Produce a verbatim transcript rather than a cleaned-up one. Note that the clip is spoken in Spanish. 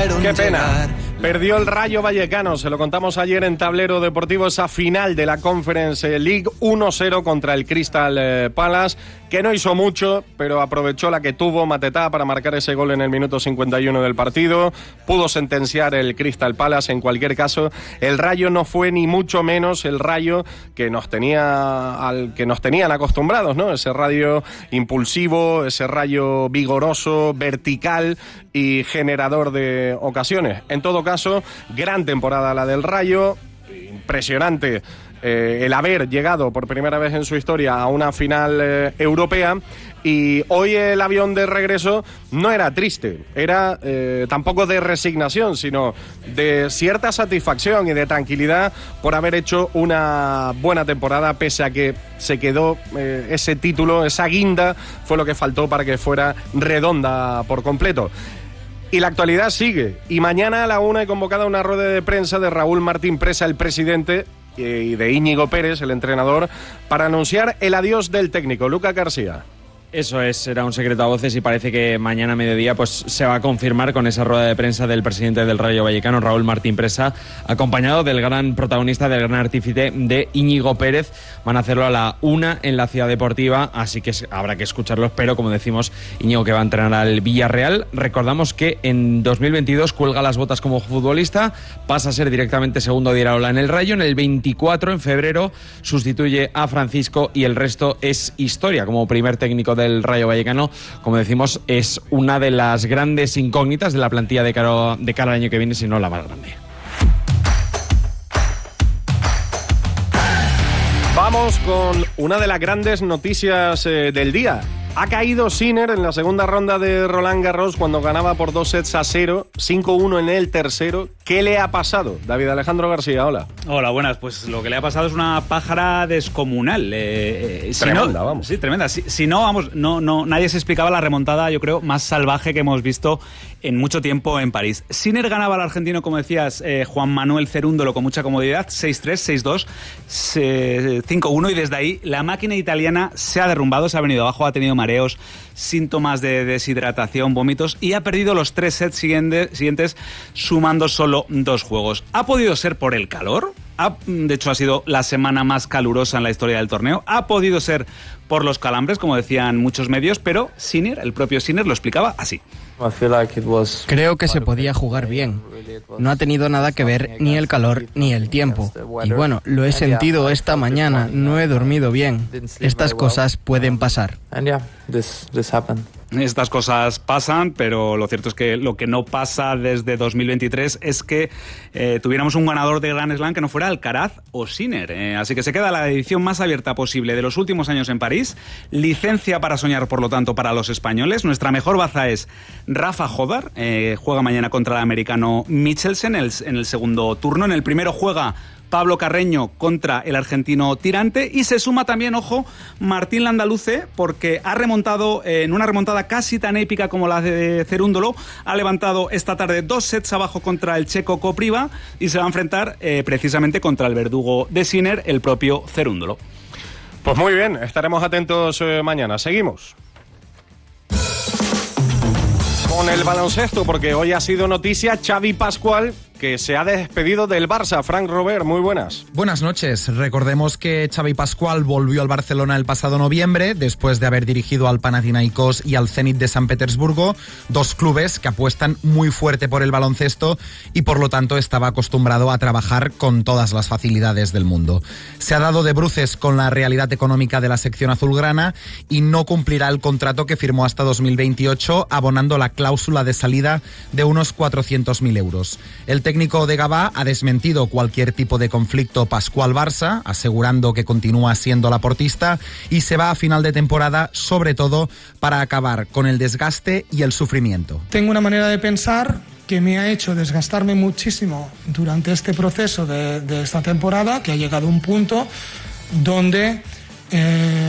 vieron Qué pena. llegar. Perdió el Rayo Vallecano, se lo contamos ayer en Tablero Deportivo, esa final de la Conference League uno cero contra el Crystal Palace, que no hizo mucho, pero aprovechó la que tuvo Matetá para marcar ese gol en el minuto cincuenta y uno del partido. Pudo sentenciar el Crystal Palace. En cualquier caso, el Rayo no fue ni mucho menos el Rayo que nos tenía al que nos tenían acostumbrados, ¿no? Ese Rayo impulsivo, ese Rayo vigoroso, vertical y generador de ocasiones. En todo caso, gran temporada la del Rayo, impresionante eh, el haber llegado por primera vez en su historia a una final eh, europea, y hoy el avión de regreso no era triste, era eh, tampoco de resignación, sino de cierta satisfacción y de tranquilidad por haber hecho una buena temporada, pese a que se quedó eh, ese título, esa guinda fue lo que faltó para que fuera redonda por completo. Y la actualidad sigue. Y mañana a la una he convocado una rueda de prensa de Raúl Martín Presa, el presidente, y de Íñigo Pérez, el entrenador, para anunciar el adiós del técnico, Lucas García. Eso es, era un secreto a voces y parece que mañana a mediodía pues se va a confirmar con esa rueda de prensa del presidente del Rayo Vallecano, Raúl Martín Presa, acompañado del gran protagonista, del gran artífice de Íñigo Pérez. Van a hacerlo a la una en la Ciudad Deportiva, así que habrá que escucharlos, pero como decimos, Íñigo, que va a entrenar al Villarreal. Recordamos que en dos mil veintidós cuelga las botas como futbolista, pasa a ser directamente segundo de Iraola en el Rayo. En el veinticuatro, en febrero, sustituye a Francisco y el resto es historia como primer técnico de el Rayo Vallecano. Como decimos, es una de las grandes incógnitas de la plantilla de cara, de cara al año que viene, si no la más grande. Vamos con una de las grandes noticias eh, del día. Ha caído Sinner en la segunda ronda de Roland Garros cuando ganaba por dos sets a cero, cinco uno en el tercero. ¿Qué le ha pasado? David Alejandro García, hola. Hola, buenas. Pues lo que le ha pasado es una pájara descomunal. Eh, eh, si tremenda, no, vamos. Sí, tremenda. Si, si no, vamos, no, no, nadie se explicaba la remontada, yo creo, más salvaje que hemos visto en mucho tiempo en París. Sinner ganaba al argentino, como decías, eh, Juan Manuel Cerúndolo con mucha comodidad, seis tres, seis dos, cinco uno, y desde ahí la máquina italiana se ha derrumbado, se ha venido abajo, ha tenido mareos, síntomas de deshidratación, vómitos, y ha perdido los tres sets siguiente, siguientes, sumando solo dos juegos. ¿Ha podido ser por el calor? Ha, de hecho, ha sido la semana más calurosa en la historia del torneo. Ha podido ser por los calambres, como decían muchos medios, pero Sinner, el propio Sinner, lo explicaba así. Creo que se podía jugar bien. No ha tenido nada que ver ni el calor ni el tiempo. Y bueno, lo he sentido esta mañana, no he dormido bien. Estas cosas pueden pasar. Estas cosas pasan, pero lo cierto es que lo que no pasa desde dos mil veintitrés es que eh, tuviéramos un ganador de Grand Slam que no fuera Alcaraz o Sinner. Eh, así que se queda la edición más abierta posible de los últimos años en París. Licencia para soñar, por lo tanto, para los españoles. Nuestra mejor baza es Rafa Jodar. Eh, juega mañana contra el americano Michelsen en el, en el segundo turno. En el primero juega Pablo Carreño contra el argentino Tirante, y se suma también, ojo, Martín Landaluce, porque ha remontado eh, en una remontada casi tan épica como la de Cerúndolo. Ha levantado esta tarde dos sets abajo contra el checo Kopriva y se va a enfrentar eh, precisamente contra el verdugo de Sinner, el propio Cerúndolo. Pues muy bien, estaremos atentos eh, mañana. Seguimos con el baloncesto, porque hoy ha sido noticia Xavi Pascual, que se ha despedido del Barça. Frank Robert, muy buenas. Buenas noches. Recordemos que Xavi Pascual volvió al Barcelona el pasado noviembre, después de haber dirigido al Panathinaikos y al Zenit de San Petersburgo, dos clubes que apuestan muy fuerte por el baloncesto y por lo tanto estaba acostumbrado a trabajar con todas las facilidades del mundo. Se ha dado de bruces con la realidad económica de la sección azulgrana y no cumplirá el contrato que firmó hasta dos mil veintiocho, abonando la cláusula de salida de unos cuatrocientos mil euros. El técnico de Gavà ha desmentido cualquier tipo de conflicto Pascual-Barça, asegurando que continúa siendo laportista y se va a final de temporada sobre todo para acabar con el desgaste y el sufrimiento. Tengo una manera de pensar que me ha hecho desgastarme muchísimo durante este proceso de, de esta temporada, que ha llegado a un punto donde... Eh,